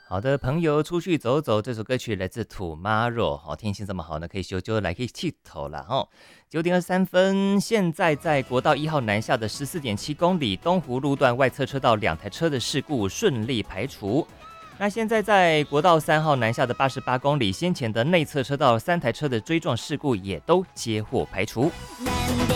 好的，朋友出去走走，这首歌曲来自 Tomorrow。天气这么好呢，可以修来可以剃头了哈。9点23分，现在在国道1号南下的14.7公里东湖路段外侧车道2台车的事故顺利排除。那现在在国道3号南下的88公里，先前的内侧车道3台车的追撞事故也都接获排除。 なんで